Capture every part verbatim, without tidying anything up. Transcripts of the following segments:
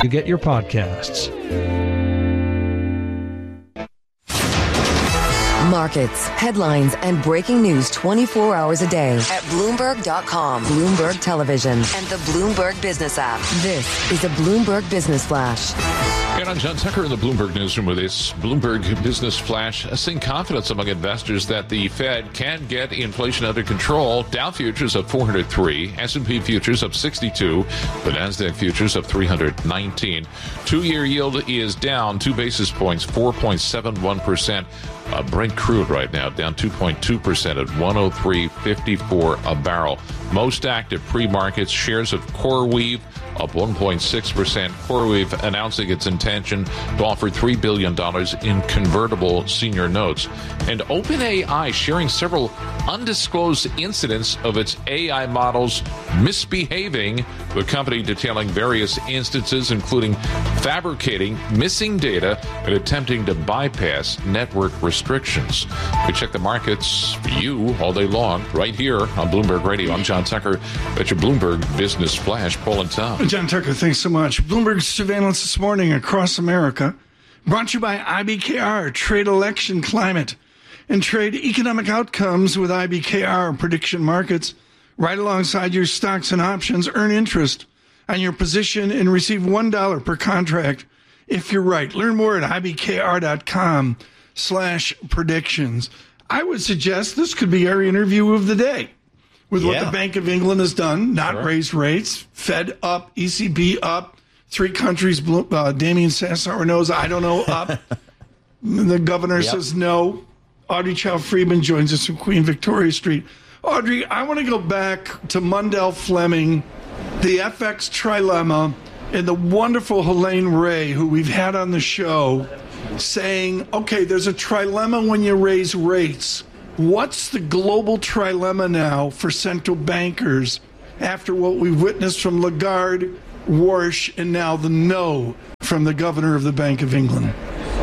you get your podcasts. Markets, headlines, and breaking news twenty-four hours a day at Bloomberg dot com, Bloomberg Television, and the Bloomberg Business app. This is a Bloomberg Business Flash. And I'm John Tucker in the Bloomberg Newsroom with this Bloomberg Business Flash. Seeing confidence among investors that the Fed can get inflation under control. Dow futures up four hundred three, S and P futures up sixty-two, the NASDAQ futures up three hundred nineteen. Two-year yield is down two basis points, four point seven one percent. Uh, Brent crude right now down two point two percent at one oh three fifty-four a barrel. Most active pre-markets, shares of CoreWeave up one point six percent. CoreWeave announcing its intention to offer three billion dollars in convertible senior notes. And OpenAI sharing several undisclosed incidents of its A I models misbehaving, the company detailing various instances, including fabricating missing data and attempting to bypass network restrictions. We check the markets for you all day long right here on Bloomberg Radio. I'm John Tucker. That's your Bloomberg Business Flash. Paul and Tom. John Tucker, thanks so much. Bloomberg surveillance this morning across America, brought to you by I B K R, Trade Election Climate, and Trade Economic Outcomes with I B K R Prediction Markets. Right alongside your stocks and options, earn interest on your position and receive one dollar per contract if you're right. Learn more at I B K R dot com slash predictions. I would suggest this could be our interview of the day. With yeah. what the Bank of England has done, not sure. raised rates, Fed up, E C B up, three countries, uh, Damien Sassower knows, I don't know, up. The governor yep. says no. Audrey Chow-Friedman joins us from Queen Victoria Street. Audrey, I want to go back to Mundell Fleming, the F X trilemma, and the wonderful Helene Ray, who we've had on the show, saying, okay, there's a trilemma when you raise rates. What's the global trilemma now for central bankers after what we've witnessed from Lagarde, Warsh, and now the no from the governor of the Bank of England?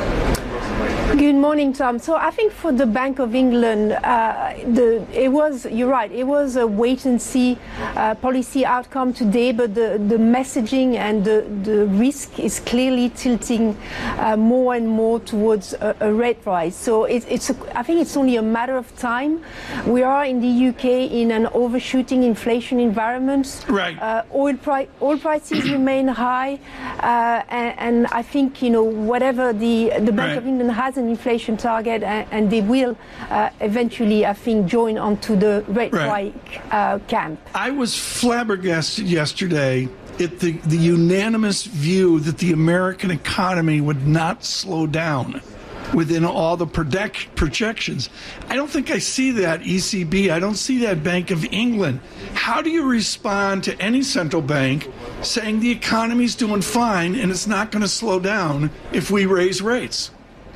Good morning, Tom. So I think for the Bank of England, uh, the, it was, you're right, it was a wait-and-see uh, policy outcome today, but the, the messaging and the, the risk is clearly tilting uh, more and more towards a, a rate rise. So it, it's, a, I think it's only a matter of time. We are in the U K in an overshooting inflation environment. Right. Uh, oil, pri- oil prices remain high, uh, and, and I think, you know, whatever the, the Bank right. of England has an inflation target, and, and they will uh, eventually, I think, join onto the rate right. hike uh, camp. I was flabbergasted yesterday at the, the unanimous view that the American economy would not slow down within all the project, projections. I don't think I see that E C B. I don't see that Bank of England. How do you respond to any central bank saying the economy's doing fine and it's not going to slow down if we raise rates?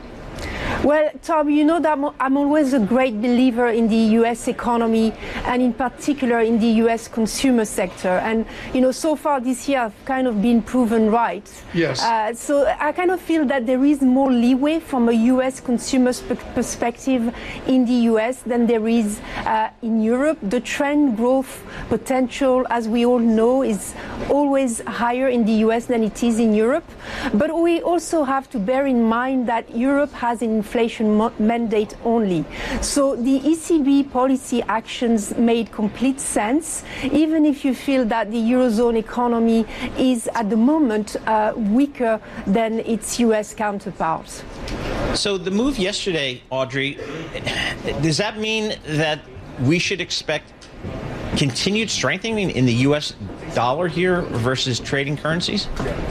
Well, Tom, you know that I'm always a great believer in the U S economy, and in particular in the U S consumer sector. And, you know, so far this year I've kind of been proven right. Yes. Uh, so I kind of feel that there is more leeway from a U S consumer perspective in the U S than there is uh, in Europe. The trend growth potential, as we all know, is always higher in the U S than it is in Europe. But we also have to bear in mind that Europe has an inflation mo- mandate only. So the E C B policy actions made complete sense, even if you feel that the Eurozone economy is at the moment uh, weaker than its U S counterparts. So the move yesterday, Audrey, does that mean that we should expect continued strengthening in the U S dollar here versus trading currencies?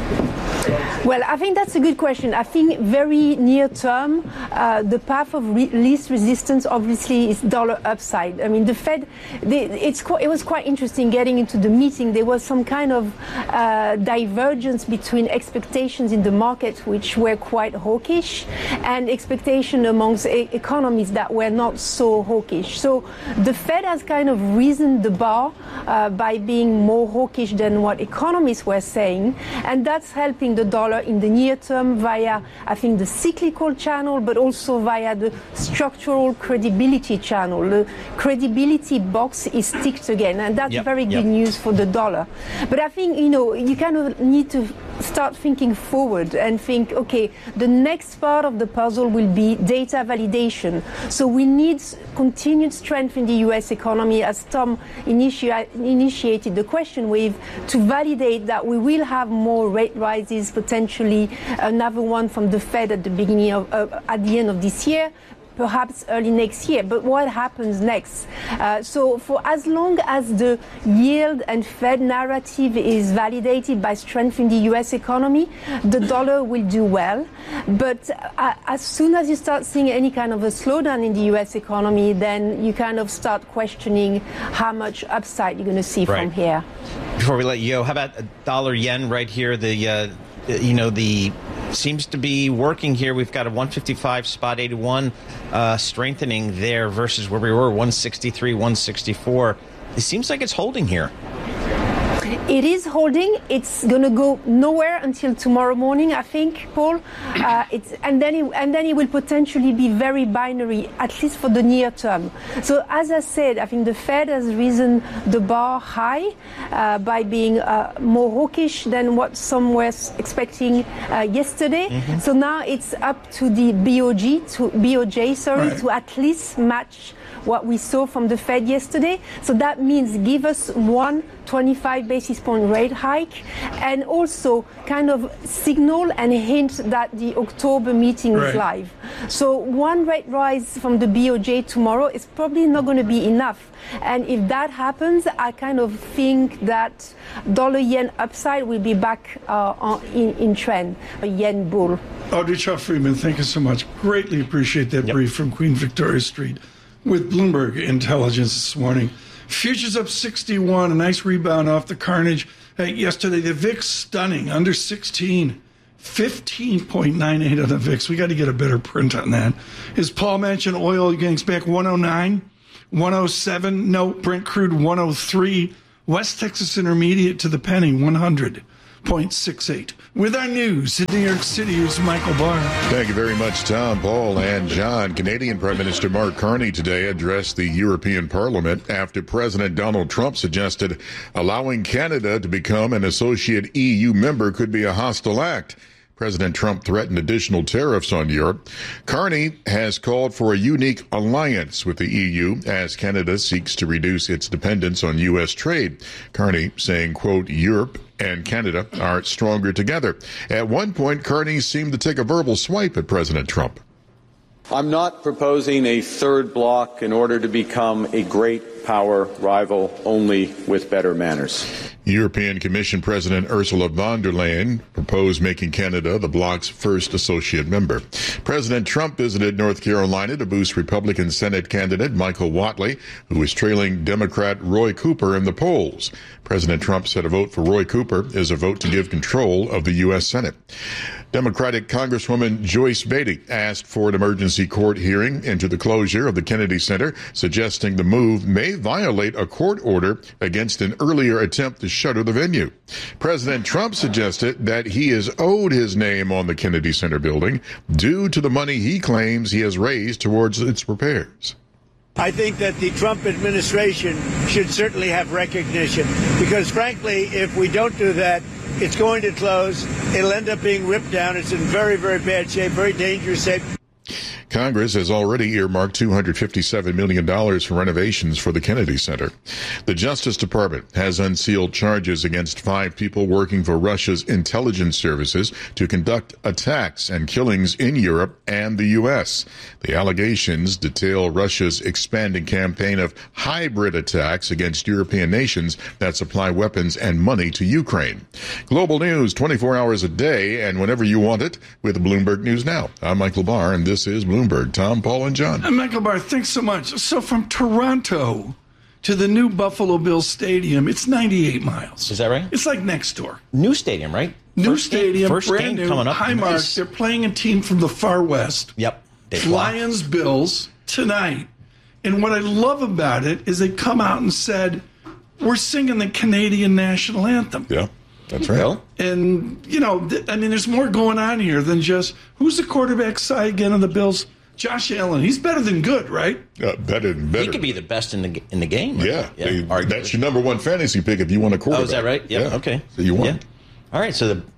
Well, I think that's a good question. I think very near term, uh, the path of re- least resistance obviously is dollar upside. I mean, the Fed, they, it's qu- it was quite interesting getting into the meeting. There was some kind of uh, divergence between expectations in the market, which were quite hawkish, and expectation amongst e- economies that were not so hawkish. So the Fed has kind of risen the bar uh, by being more hawkish than what economists were saying, and that's helping the dollar in the near term via, I think, the cyclical channel, but also via the structural credibility channel. The credibility box is ticked again, and that's yep, very yep. good news for the dollar. But I think, you know, you kind of need to start thinking forward and think, okay, the next part of the puzzle will be data validation. So we need continued strength in the U S economy, as Tom initi- initiated the question with, to validate that we will have more rate rises, potentially another one from the Fed at the beginning of, uh, at the end of this year, perhaps early next year. But what happens next? Uh, so for as long as the yield and Fed narrative is validated by strength in the U S economy, the dollar will do well. But uh, as soon as you start seeing any kind of a slowdown in the U S economy, then you kind of start questioning how much upside you're going to see right. from here. Before we let you go, how about a dollar yen right here? The uh, you know the seems to be working here. We've got a one fifty-five spot eighty-one uh, strengthening there versus where we were, one sixty-three, one sixty-four. It seems like it's holding here. It is holding. It's going to go nowhere until tomorrow morning, I think, Paul. Uh, it's, and then it, and then it will potentially be very binary, at least for the near term. So as I said, I think the Fed has risen the bar high uh, by being uh, more hawkish than what some were expecting uh, yesterday. Mm-hmm. So now it's up to the B O G, to B O J, sorry, right. to at least match what we saw from the Fed yesterday. So that means give us one twenty-five basis point rate hike, and also kind of signal and hint that the October meeting right. is live. So one rate rise from the B O J tomorrow is probably not going to be enough. And if that happens, I kind of think that dollar yen upside will be back uh, on, in, in trend, a yen bull. Audrey Chow-Friedman, thank you so much. Greatly appreciate that yep. brief from Queen Victoria Street with Bloomberg Intelligence this morning. Futures up sixty-one, a nice rebound off the carnage uh, yesterday. The V I X stunning, under sixteen, fifteen point nine eight on the V I X. We got to get a better print on that. As Paul mentioned, oil gangs back one oh nine, one oh seven. No, Brent crude one oh three. West Texas Intermediate to the penny, one hundred point six eight. With our news in New York City, here's Michael Barr. Thank you very much, Tom, Paul, and John. Canadian Prime Minister Mark Carney today addressed the European Parliament after President Donald Trump suggested allowing Canada to become an associate E U member could be a hostile act. President Trump threatened additional tariffs on Europe. Carney has called for a unique alliance with the E U as Canada seeks to reduce its dependence on U S trade. Carney saying, quote, Europe and Canada are stronger together. At one point, Carney seemed to take a verbal swipe at President Trump. I'm not proposing a third bloc in order to become a great power rival only with better manners. European Commission President Ursula von der Leyen proposed making Canada the bloc's first associate member. President Trump visited North Carolina to boost Republican Senate candidate Michael Whatley, who is trailing Democrat Roy Cooper in the polls. President Trump said a vote for Roy Cooper is a vote to give control of the U S Senate. Democratic Congresswoman Joyce Beatty asked for an emergency court hearing into the closure of the Kennedy Center, suggesting the move may violate a court order against an earlier attempt to shutter the venue. President Trump suggested that he is owed his name on the Kennedy Center building due to the money he claims he has raised towards its repairs. I think that the Trump administration should certainly have recognition because, frankly, if we don't do that, it's going to close. It'll end up being ripped down. It's in very, very bad shape, very dangerous shape. Congress has already earmarked two hundred fifty-seven million dollars for renovations for the Kennedy Center. The Justice Department has unsealed charges against five people working for Russia's intelligence services to conduct attacks and killings in Europe and the U S. The allegations detail Russia's expanding campaign of hybrid attacks against European nations that supply weapons and money to Ukraine. Global news twenty-four hours a day and whenever you want it with Bloomberg News Now. I'm Michael Barr, and this is Bloomberg. Tom, Paul, and John. And Michael Barr, thanks so much. So from Toronto to the new Buffalo Bills Stadium, it's ninety-eight miles. Is that right? It's like next door. New stadium, right? New first stadium, game, first brand game new, coming up. high mark. Nice. They're playing a team from the far west. Yep. Lions Bills tonight. And what I love about it is they come out and said, we're singing the Canadian national anthem. Yeah. That's right. And, you know, th- I mean, there's more going on here than just, who's the quarterback side again of the Bills? Josh Allen. He's better than good, right? Uh, better than better. He could be the best in the in the game. Right? Yeah. yeah they, that's your number one fantasy pick if you want a quarterback. Oh, is that right? Yep. Yeah. Okay. So you want. Yeah. All right. So the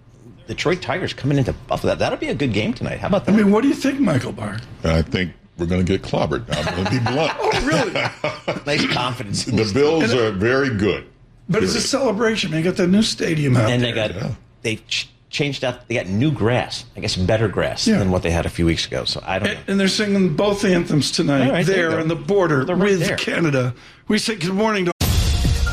Detroit Tigers coming into Buffalo. That'll be a good game tonight. How about that? I mean, what do you think, Michael Barr? I think we're going to get clobbered. I'm going to be blunt. Oh, really? Nice confidence. The Bills are very good. But it's a celebration. They got that new stadium out and there. they got yeah. they ch- changed out. They got new grass. I guess better grass yeah. than what they had a few weeks ago. So I don't and, know. And they're singing both anthms tonight right, there there on the border right with there. Canada. We say good morning to